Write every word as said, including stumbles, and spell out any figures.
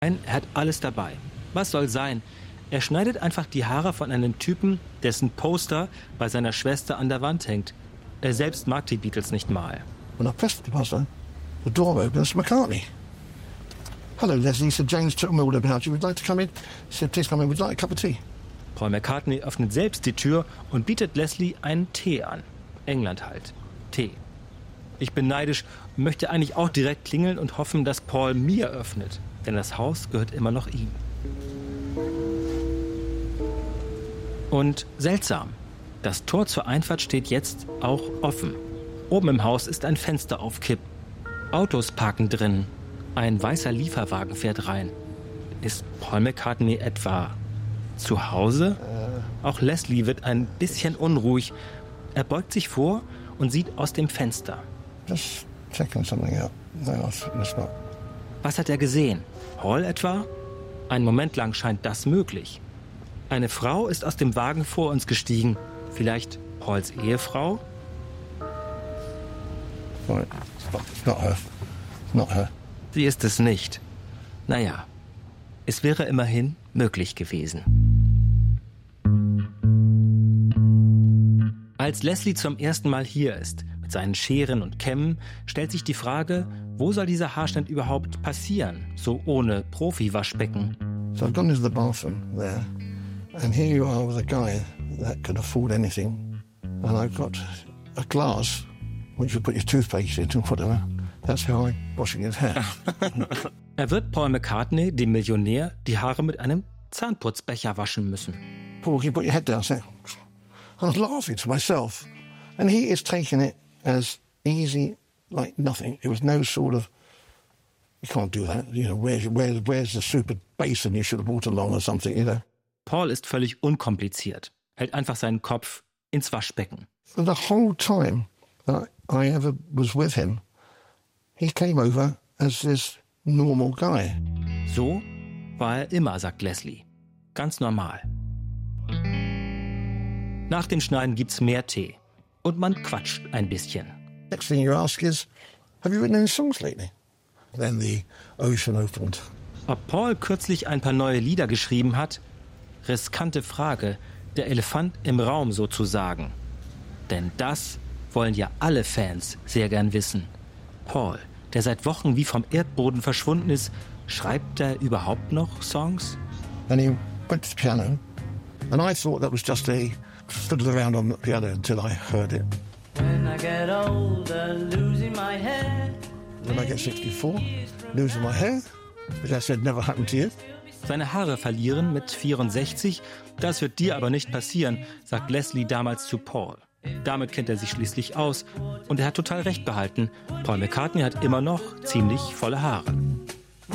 Er hat alles dabei. Was soll sein? Er schneidet einfach die Haare von einem Typen, dessen Poster bei seiner Schwester an der Wand hängt. Er selbst mag die Beatles nicht mal. When I pressed the buzzer, the door opened, it's McCartney. Hello, Leslie, he said, James took me all about you. Would you like to come in? He said, please come in, would you like a cup of tea? Paul McCartney öffnet selbst die Tür und bietet Leslie einen Tee an. England halt. Tee. Ich bin neidisch und möchte eigentlich auch direkt klingeln und hoffen, dass Paul mir öffnet. Denn das Haus gehört immer noch ihm. Und seltsam. Das Tor zur Einfahrt steht jetzt auch offen. Oben im Haus ist ein Fenster auf Kipp. Autos parken drin. Ein weißer Lieferwagen fährt rein. Ist Paul McCartney etwa zu Hause? Auch Leslie wird ein bisschen unruhig. Er beugt sich vor und sieht aus dem Fenster. Just checking something out. No, that's not. Was hat er gesehen? Paul etwa? Einen Moment lang scheint das möglich. Eine Frau ist aus dem Wagen vor uns gestiegen. Vielleicht Pauls Ehefrau? Right. It's not her. Not her. Sie ist es nicht. Naja, es wäre immerhin möglich gewesen. Als Leslie zum ersten Mal hier ist, mit seinen Scheren und Kämmen, stellt sich die Frage, wo soll dieser Haarschnitt überhaupt passieren, so ohne Profi-Waschbecken? So I've gone into the bathroom there, and here you are with a guy that can afford anything, and I've got a glass which you put your toothpaste into and whatever. That's how I'm washing his hair. Er wird Paul McCartney, dem Millionär, die Haare mit einem Zahnputzbecher waschen müssen. Paul, can you put your head down? I was laughing to myself. And he is taking it as easy, like nothing. It was no sort of, you can't do that. You know, where's, where's, where's the super basin you should have brought along or something, you know. Paul ist völlig unkompliziert, hält einfach seinen Kopf ins Waschbecken. For the whole time that I ever was with him, he came over as this normal guy. So war er immer, sagt Leslie. Ganz normal. Nach dem Schneiden gibt's mehr Tee. Und man quatscht ein bisschen. Next thing you ask is, have you written any songs lately? Then the ocean opened. Ob Paul kürzlich ein paar neue Lieder geschrieben hat? Riskante Frage. Der Elefant im Raum sozusagen. Denn das wollen ja alle Fans sehr gern wissen. Paul, der seit Wochen wie vom Erdboden verschwunden ist, schreibt er überhaupt noch Songs? And he went to the piano, and I thought that was just a fiddle around on the piano until I heard it. When I get older, losing my hair. When I get sixty-four, losing my hair, which I said never happened to you. Seine Haare verlieren mit vierundsechzig, das wird dir aber nicht passieren, sagt Leslie damals zu Paul. Damit kennt er sich schließlich aus und er hat total recht behalten. Paul McCartney hat immer noch ziemlich volle Haare.